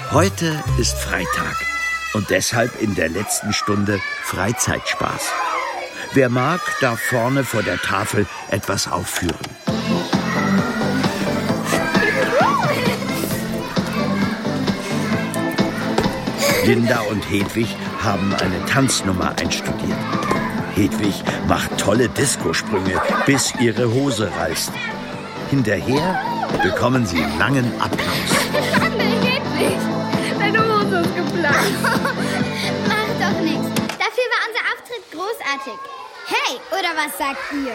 Heute ist Freitag und deshalb in der letzten Stunde Freizeitspaß. Wer mag, darf vorne vor der Tafel etwas aufführen. Linda und Hedwig haben eine Tanznummer einstudiert. Hedwig macht tolle Diskosprünge, bis ihre Hose reißt. Hinterher bekommen sie langen Applaus. Mann, Hedwig, deine Hose ist geplatzt. Mach doch nichts. Dafür war unser Auftritt großartig. Hey, oder was sagt ihr?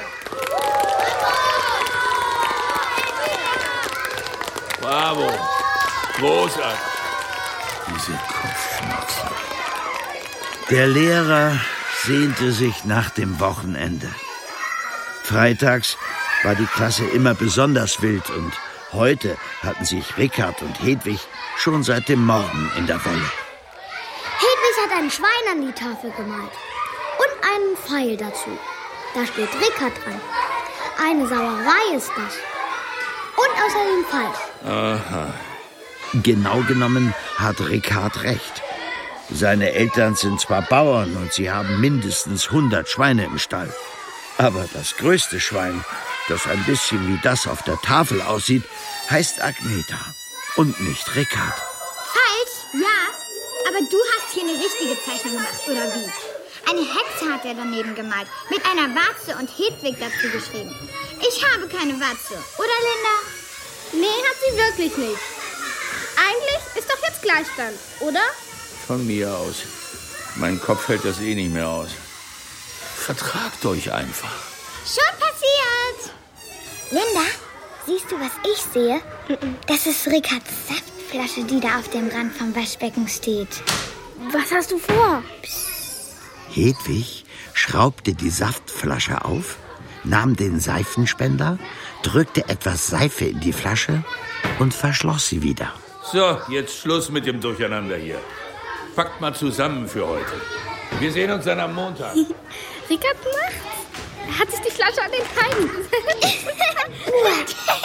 Bravo. Großartig. Diese Kopfschmerzen. Der Lehrer sehnte sich nach dem Wochenende. Freitags war die Klasse immer besonders wild und heute hatten sich Rickard und Hedwig schon seit dem Morgen in der Wolle. Hedwig hat ein Schwein an die Tafel gemalt und einen Pfeil dazu. Da steht Rickard dran. Eine Sauerei ist das. Und außerdem falsch. Aha. Genau genommen hat Rickard recht. Seine Eltern sind zwar Bauern und sie haben mindestens 100 Schweine im Stall. Aber das größte Schwein, das ein bisschen wie das auf der Tafel aussieht, heißt Agneta und nicht Rickard. Falsch? Ja. Aber du hast hier eine richtige Zeichnung gemacht, oder wie? Eine Hexe hat er daneben gemalt, mit einer Warze und Hedwig dazu geschrieben. Ich habe keine Warze, oder Linda? Nee, hat sie wirklich nicht. Eigentlich ist doch jetzt Gleichstand, oder? Von mir aus. Mein Kopf hält das eh nicht mehr aus. Vertragt euch einfach. Schon passiert. Linda, siehst du, was ich sehe? Das ist Rickards Saftflasche, die da auf dem Rand vom Waschbecken steht. Was hast du vor? Hedwig schraubte die Saftflasche auf, nahm den Seifenspender, drückte etwas Seife in die Flasche und verschloss sie wieder. So, jetzt Schluss mit dem Durcheinander hier. Packt mal zusammen für heute. Wir sehen uns dann am Montag. Rickard macht's. Er hat sich die Flasche an den Beinen.